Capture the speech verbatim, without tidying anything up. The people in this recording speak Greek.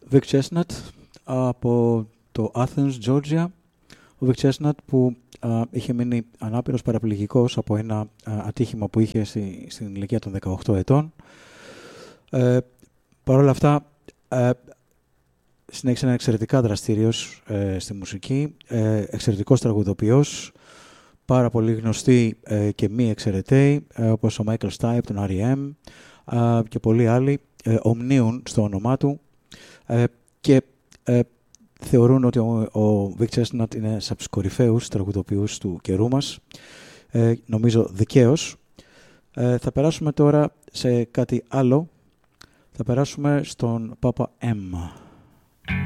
Vic Chestnut από το Athens, Georgia. Ο Vic Chestnut που α, είχε μείνει ανάπηρος παραπληγικός από ένα α, ατύχημα που είχε στη, στην ηλικία των δεκαοκτώ ετών. Ε, Παρ' όλα αυτά, ε, συνέχισε να είναι εξαιρετικά δραστήριος ε, στη μουσική, ε, εξαιρετικός τραγουδοποιός, πάρα πολύ γνωστοί ε, και μη εξαιρεταίοι, ε, όπως ο Michael Stipe, τον αρ ι εμ ε, και πολλοί άλλοι, ε, ομνίουν στο όνομά του ε, και ε, θεωρούν ότι ο, ο Vic Chestnut είναι ένας από τους κορυφαίους τραγουδοποιούς του καιρού μας, ε, νομίζω δικαίως. Ε, θα περάσουμε τώρα σε κάτι άλλο, θα περάσουμε στον Papa M.